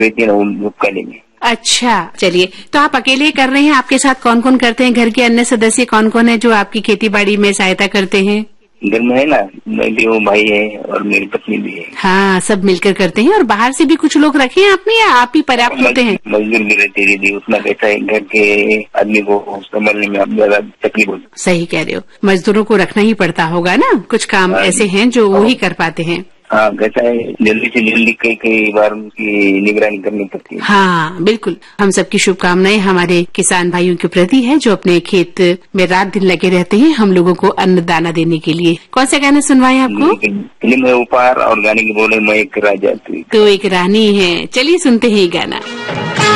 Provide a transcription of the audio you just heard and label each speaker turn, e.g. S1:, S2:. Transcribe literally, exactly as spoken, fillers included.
S1: रहती है ना उपकाली में।
S2: अच्छा, चलिए, तो आप अकेले कर रहे हैं, आपके साथ कौन कौन करते हैं? घर के अन्य सदस्य कौन कौन है जो आपकी खेती बाड़ी में सहायता करते हैं?
S1: घर में है ना, मैं भी हूँ, भाई है और मेरी पत्नी भी है।
S2: हाँ, सब मिलकर करते हैं। और बाहर से भी कुछ लोग रखे हैं आपने या आप ही पर्याप्त होते हैं?
S1: मजदूर भी रहते दीदी, उतना पैसा है घर के आदमी को संभालने में अब ज्यादा तकलीफ होती।
S2: सही कह रहे हो, मजदूरों को रखना ही पड़ता होगा ना, कुछ काम ऐसे हैं जो वो ही कर पाते हैं।
S1: हाँ, कैसा है, जल्दी से जल्दी कई कई बार उनकी निगरानी करनी पड़ती है।
S2: हाँ बिल्कुल, हम सबकी शुभकामनाएं हमारे किसान भाइयों के प्रति है जो अपने खेत में रात दिन लगे रहते हैं हम लोगों को अन्न दाना देने के लिए। कौन सा गाना सुनवाएं आपको?
S1: फिल्म है उपहार और गाने की बोले मैं एक राजा,
S2: तो एक रानी है। चलिए सुनते हैं ये गाना।